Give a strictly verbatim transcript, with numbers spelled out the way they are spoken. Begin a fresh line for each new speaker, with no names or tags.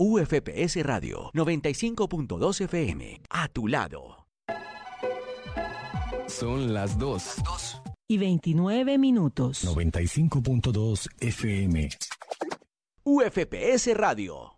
U F P S Radio noventa y cinco punto dos F M. A tu lado.
Son las dos.
Y veintinueve minutos.
noventa y cinco punto dos F M.
U F P S Radio.